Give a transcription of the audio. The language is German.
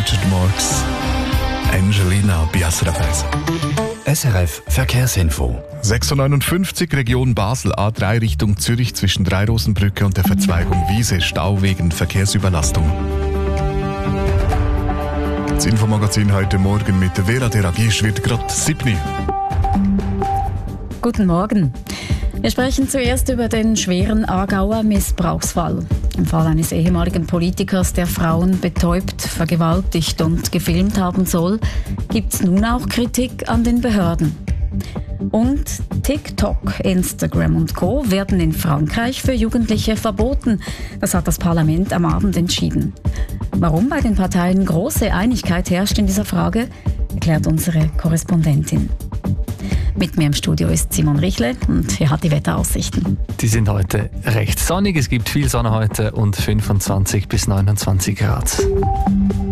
Richard Marx. Angelina bei SRF 1. SRF Verkehrsinfo. 659 Region Basel, A3 Richtung Zürich zwischen Dreirosenbrücke und der Verzweigung Wiese, Stau wegen Verkehrsüberlastung. Das Infomagazin heute Morgen mit der Vera Deragisch wird gerade 7. Guten Morgen. Wir sprechen zuerst über den schweren Aargauer Missbrauchsfall. Im Fall eines ehemaligen Politikers, der Frauen betäubt, vergewaltigt und gefilmt haben soll, gibt es nun auch Kritik an den Behörden. Und TikTok, Instagram und Co. werden in Frankreich für Jugendliche verboten. Das hat das Parlament am Abend entschieden. Warum bei den Parteien große Einigkeit herrscht in dieser Frage, erklärt unsere Korrespondentin. Mit mir im Studio ist Simon Richle und er hat die Wetteraussichten. Die sind heute recht sonnig. Es gibt viel Sonne heute und 25 bis 29 Grad.